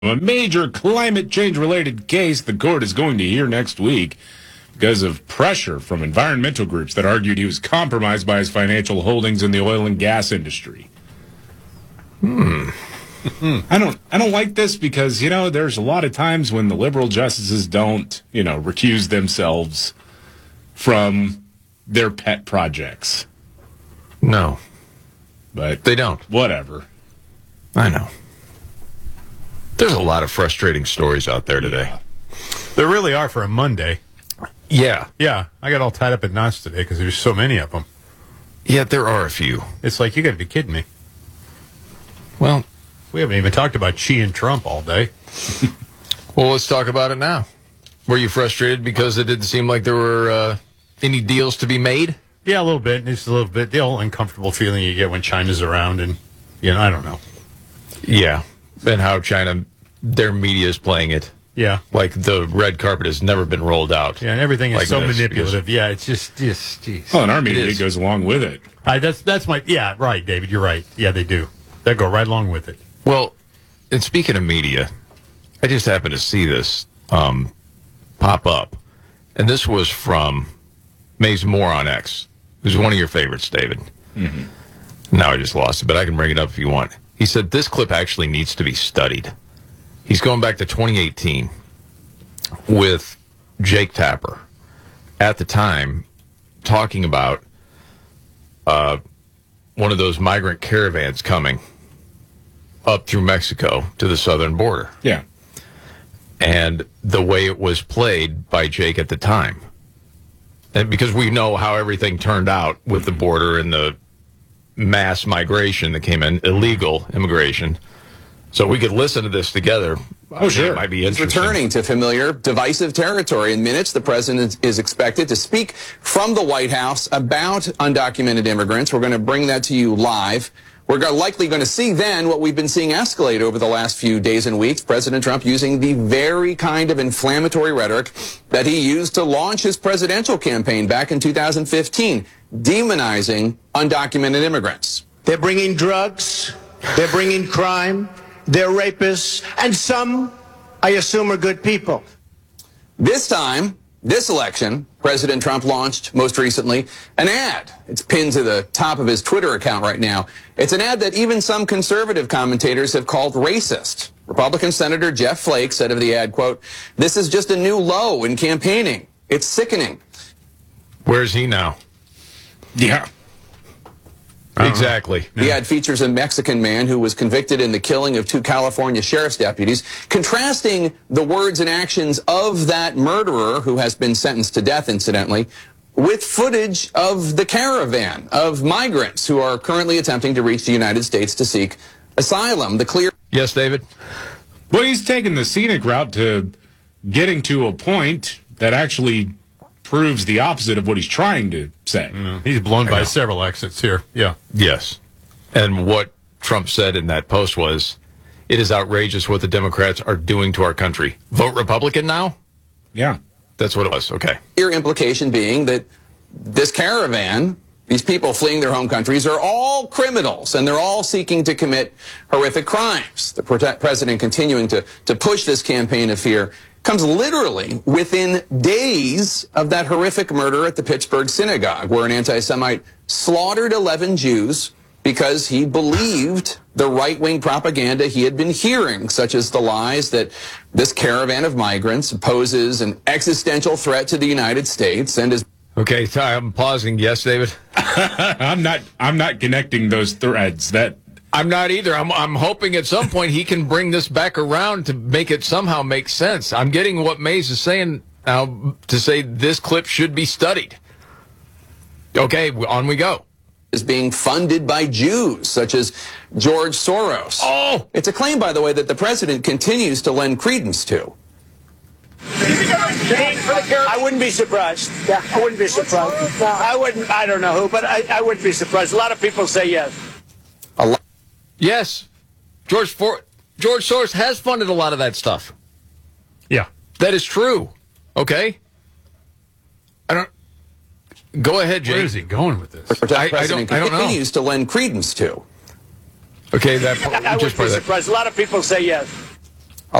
A major climate change-related case the court is going to hear next week because of pressure from environmental groups that argued he was compromised by his financial holdings in the oil and gas industry. I don't like this because, there's a lot of times when the liberal justices don't, recuse themselves from their pet projects. No. But they don't. Whatever. I know. There's a lot of frustrating stories out there today. Yeah. There really are for a Monday. Yeah. Yeah, I got all tied up in knots today because there's so many of them. Yeah, there are a few. It's like, you got to be kidding me. Well, we haven't even talked about Xi and Trump all day. Well, let's talk about it now. Were you frustrated because it didn't seem like there were any deals to be made? Yeah, a little bit. It's a little bit the old uncomfortable feeling you get when China's around, and I don't know. Yeah, and how China, their media is playing it. Yeah, like the red carpet has never been rolled out. Yeah, and everything is like so manipulative. Yeah, it's just geez. Well, and our media goes along with it. That's my right, David. You're right. Yeah, they do. They go right along with it. Well, and speaking of media, I just happened to see this pop up, and this was from Maze Moore on X, who's one of your favorites, David. Mm-hmm. Now I just lost it, but I can bring it up if you want. He said this clip actually needs to be studied. He's going back to 2018 with Jake Tapper, at the time talking about one of those migrant caravans coming up through Mexico to the southern border. Yeah. And the way it was played by Jake at the time. And because we know how everything turned out with the border and the mass migration that came in, illegal immigration. So we could listen to this together. Oh, sure. It might be interesting. Returning to familiar divisive territory. In minutes, the president is expected to speak from the White House about undocumented immigrants. We're going to bring that to you live. We're likely going to see then what we've been seeing escalate over the last few days and weeks. President Trump using the very kind of inflammatory rhetoric that he used to launch his presidential campaign back in 2015, demonizing undocumented immigrants. They're bringing drugs. They're bringing crime. They're rapists. And some, I assume, are good people. This time, this election, President Trump launched, most recently, an ad. It's pinned to the top of his Twitter account right now. It's an ad that even some conservative commentators have called racist. Republican Senator Jeff Flake said of the ad, quote, "This is just a new low in campaigning. It's sickening." Where's he now? Yeah. Exactly. The ad features a Mexican man who was convicted in the killing of 2 California sheriff's deputies, contrasting the words and actions of that murderer, who has been sentenced to death, incidentally, with footage of the caravan of migrants who are currently attempting to reach the United States to seek asylum. Yes, David? Well, he's taken the scenic route to getting to a point that actually proves the opposite of what he's trying to say. He's blown by several exits here. Yeah. Yes. And what Trump said in that post was, it is outrageous what the Democrats are doing to our country. Vote Republican now? Yeah. That's what it was. Okay. Clear implication being that this caravan, these people fleeing their home countries, are all criminals, and they're all seeking to commit horrific crimes. The president continuing to push this campaign of fear comes literally within days of that horrific murder at the Pittsburgh synagogue, where an anti-Semite slaughtered 11 Jews because he believed the right-wing propaganda he had been hearing, such as the lies that this caravan of migrants poses an existential threat to the United States and is... Okay, I'm pausing. Yes, David? I'm not connecting those threads. I'm not either. I'm hoping at some point he can bring this back around to make it somehow make sense. I'm getting what Mays is saying now to say this clip should be studied. Okay, on we go. Is being funded by Jews, such as George Soros. Oh! It's a claim, by the way, that the president continues to lend credence to. I wouldn't be surprised. Yeah, I wouldn't be surprised. No, I wouldn't. I don't know who, but I wouldn't be surprised. A lot of people say yes. Yes. George Soros has funded a lot of that stuff. Yeah. That is true. Okay? Go ahead, Jake. Where is he going with this? I don't know. Continues to lend credence to. Okay, that I wouldn't be surprised. A lot of people say yes.